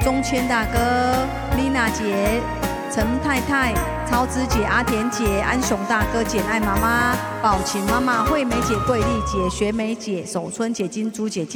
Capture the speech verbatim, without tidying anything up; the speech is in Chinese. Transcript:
钟谦大哥、丽娜姐、陈太太、超子姐、阿田姐、安雄大哥、简爱妈妈、宝琴妈妈、惠美姐、桂丽姐、学美姐、守春姐、金珠姐。